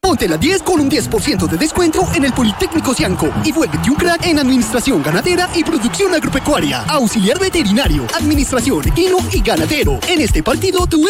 Ponte la 10 con un 10% de descuento en el Politécnico Cianco y vuélvete un crack en administración ganadera y producción agropecuaria, auxiliar veterinario, administración equino y ganadero. En este partido, tu